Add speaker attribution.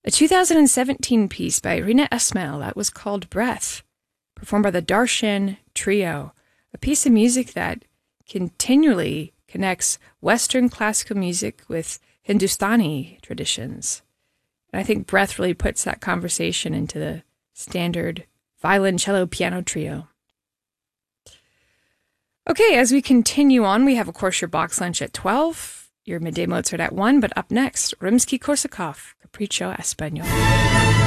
Speaker 1: A 2017 piece by Rina Esmail that was called Breath, performed by the Darshan Trio, a piece of music that continually connects Western classical music with Hindustani traditions. And I think Breath really puts that conversation into the standard violin, cello, piano trio. Okay, as we continue on, we have, of course, your box lunch at 12, your midday Mozart at 1, but up next, Rimsky-Korsakov, Capriccio Español.